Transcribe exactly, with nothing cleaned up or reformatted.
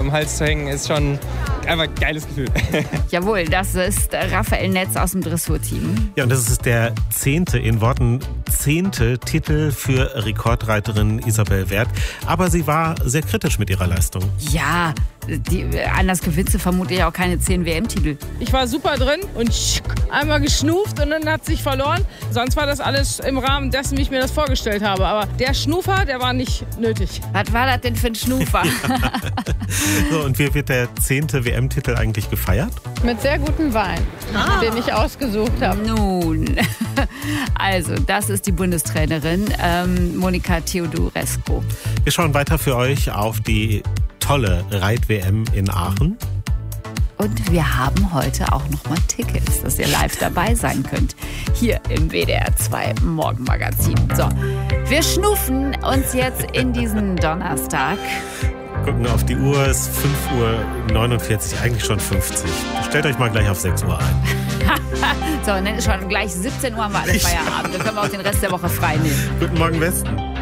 am Hals zu hängen, ist schon einfach ein geiles Gefühl. Jawohl, das ist Raphael Netz aus dem Dressurteam. Ja, und das ist der zehnte, in Worten zehnte Titel für Rekordreiterin Isabel Werth. Aber sie war sehr kritisch mit ihrer Leistung. Ja, die, anders gewinnt sie vermutlich auch keine zehn W M-Titel. Ich war super drin und einmal geschnuft und dann hat sich verloren. Sonst war das alles im Rahmen dessen, wie ich mir das vorgestellt habe. Aber der Schnufer, der war nicht nötig. Was war das denn für ein Schnufer? So, und wie wird der zehnte W M-Titel eigentlich gefeiert? Mit sehr gutem Wein, ah. den ich ausgesucht habe. Nun, also das ist die Bundestrainerin ähm, Monika Theodorescu. Wir schauen weiter für euch auf die tolle Reit-W M in Aachen. Und wir haben heute auch noch mal Tickets, dass ihr live dabei sein könnt. Hier im W D R zwei Morgenmagazin. So, wir schnuffen uns jetzt in diesen Donnerstag. Gucken auf die Uhr, es ist fünf Uhr neunundvierzig, eigentlich schon fünfzig. Stellt euch mal gleich auf sechs Uhr ein. So, und dann ist schon gleich siebzehn Uhr haben wir alle Feierabend. Dann können wir auch den Rest der Woche frei nehmen. Guten Morgen, Westen.